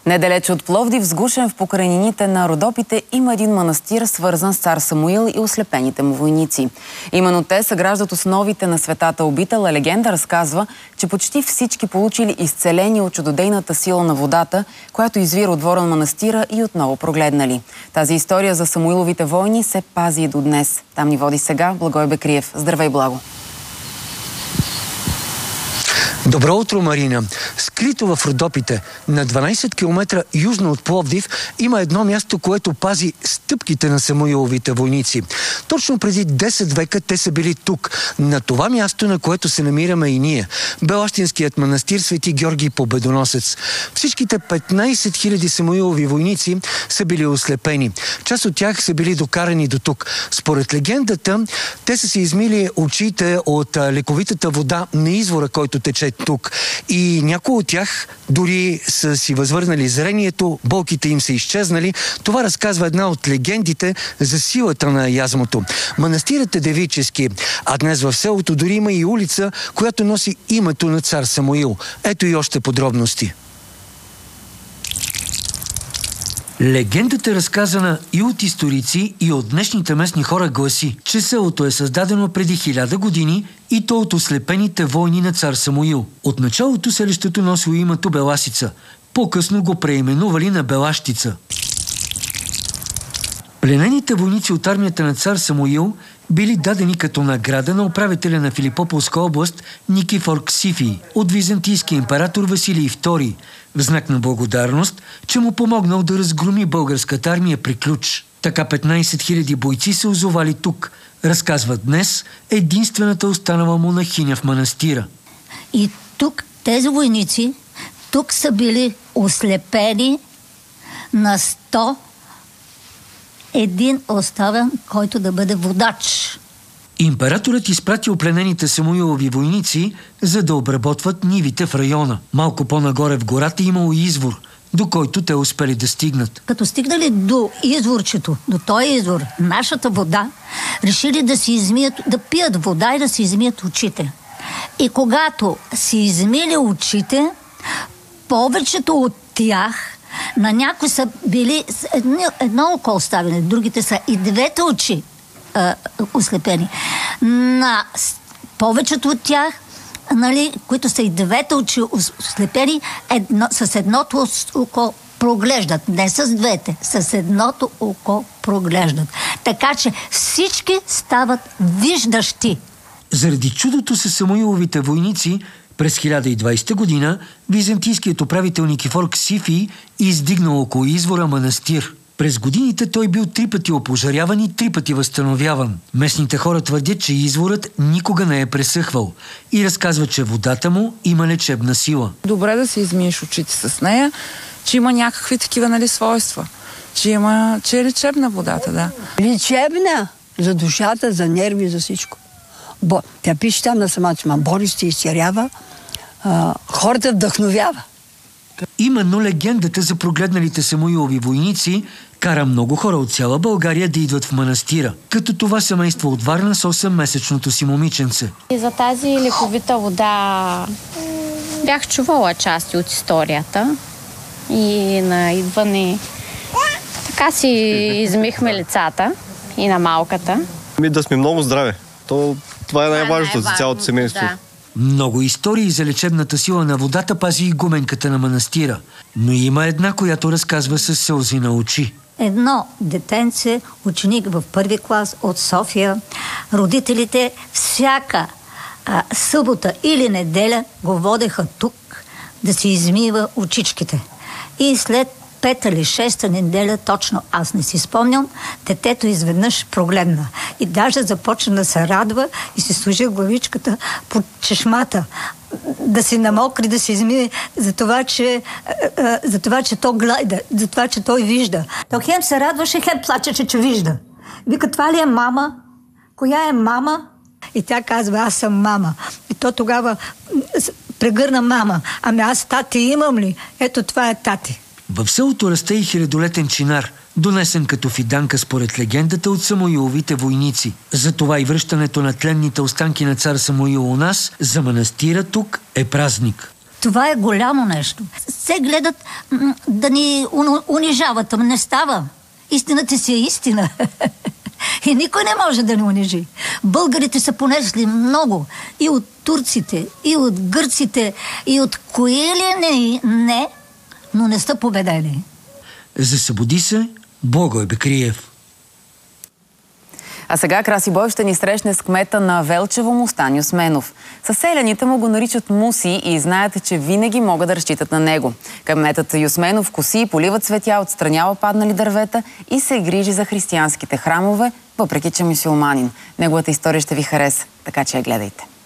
Недалече от Пловдив, сгушен в покрайнините на Родопите, има един манастир, свързан с цар Самуил и ослепените му войници. Именно те съграждат основите на светата обител, а легенда разказва, че почти всички получили изцеление от чудодейната сила на водата, която извира от двора на манастира и отново прогледнали. Тази история за Самуиловите войни се пази и до днес. Там ни води сега Благой Бекриев. Здравей, Благо! Добро утро, Марина! Скрито в Родопите, на 12 км южно от Пловдив, има едно място, което пази стъпките на Самуиловите войници. Точно преди 10 века те са били тук, на това място, на което се намираме и ние. Белащинският манастир Свети Георги Победоносец. Всичките 15 000 Самуилови войници са били ослепени. Част от тях са били докарани до тук. Според легендата, те са си измили очите от лековитата вода на извора, който тече тук. И някои от тях дори са си възвърнали зрението, болките им са изчезнали. Това разказва една от легендите за силата на язмото. Манастирът е девически, а днес в селото дори има и улица, която носи името на цар Самуил. Ето и още подробности. Легендата е разказана и от историци, и от днешните местни хора гласи, че селото е създадено преди 1000 години и то от ослепените войни на цар Самуил. От началото селището носило името Беласица. По-късно го преименували на Белащица. Пленените войници от армията на цар Самуил били дадени като награда на управителя на Филипополска област Никифор Ксифий от византийския император Василий II, в знак на благодарност, че му помогнал да разгроми българската армия при Ключ. Така 15 000 бойци се озовали тук, разказва днес единствената останала монахиня в манастира. И тук тези войници, тук са били ослепени на 100, един оставен, който да бъде водач. Императорът изпратил пленените Самуилови войници, за да обработват нивите в района. Малко по-нагоре в гората имало извор, до който те успели да стигнат. Като стигнали до изворчето, до този извор, нашата вода, решили да си измият, да пият вода и да си измият очите. И когато си измили очите, повечето от тях, на някои са били едно око оставени, другите са и двете очи ослепени. На повечето от тях, които са и двете очи ослепени, с едното око проглеждат. Не с двете, с едното око проглеждат. Така че всички стават виждащи. Заради чудото с Самуиловите войници, през 1020 година византийският управител Никифор Ксифий издигнал около извора манастир. През годините той бил 3 пъти опожаряван и 3 пъти възстановяван. Местните хора твърдят, че изворът никога не е пресъхвал и разказват, че водата му има лечебна сила. Добре да си измиеш очите с нея, че има някакви такива свойства. Че е лечебна водата, да. Лечебна за душата, за нерви, за всичко. Тя пише там на самата, болести изцерява, хората вдъхновява. Именно легендата за прогледналите Самуилови войници кара много хора от цяла България да идват в манастира, като това семейство от Варна с 8-месечното си момиченце. И за тази лековита вода бях чувала части от историята и на идване така си измихме лицата и на малката. Да сме много здраве. Това е най-важното за цялото семейство. Да. Много истории за лечебната сила на водата пази и гуменката на манастира. Но има една, която разказва със сълзи на очи. Едно детенце, ученик в 1-ви клас от София, родителите всяка събота или неделя го водеха тук да си измива очичките. И след 5-та или 6-та неделя, точно аз не си спомням, детето изведнъж прогледна. И даже започна да се радва и си служи главичката под чешмата. Да си намокри, да се измие за това, че то гледа, за това, че той вижда. То хем се радваше, хем плачеше, че вижда. Вика, това ли е мама? Коя е мама? И тя казва, аз съм мама. И то тогава прегърна мама. Ами аз тати имам ли? Ето това е тати. В селото расте и хилядолетен чинар, донесен като фиданка според легендата от Самуиловите войници. Затова и връщането на тленните останки на цар Самуил у нас за манастира тук е празник. Това е голямо нещо. Се гледат да ни унижават, ама не става. Истината си е истина. И никой не може да ни унижи. Българите са понесли много. И от турците, и от гърците, и от кои ли не, но не са победени. Засъбуди се, Богой Бекриев. А сега Краси Бой ще ни срещне с кмета на Велчево Мустан Юсменов. Съселяните му го наричат Муси и знаят, че винаги могат да разчитат на него. Кметът Юсменов коси, полива цветя, отстранява паднали дървета и се грижи за християнските храмове, въпреки че е мюсюлманин. Неговата история ще ви хареса, така че я гледайте.